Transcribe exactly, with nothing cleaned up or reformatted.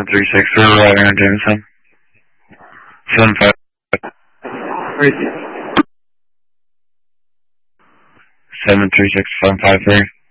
seven three six for arriving on Jameson. seven five. seven three six seven five three.